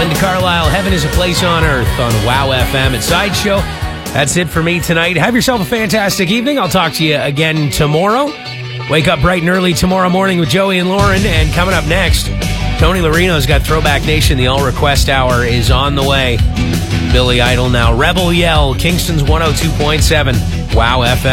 Linda Carlisle, Heaven is a Place on Earth on WOW FM at Sideshow. That's it for me tonight. Have yourself a fantastic evening. I'll talk to you again tomorrow. Wake up bright and early tomorrow morning with Joey and Lauren. And coming up next, Tony Larino's got Throwback Nation. The All Request Hour is on the way. Billy Idol now. Rebel Yell, Kingston's 102.7 WOW FM.